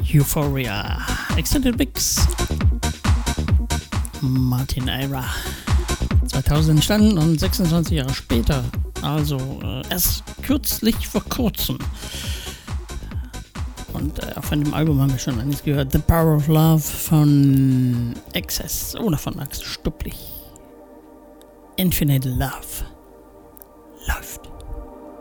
Euphoria. Extended Mix. Martin Eyra. 2000 entstanden und 26 Jahre später. Also erst kürzlich vor kurzem. Und von dem Album haben wir schon einiges gehört. The Power of Love von Excess oder von Max Stupplich. Infinite Love. Love.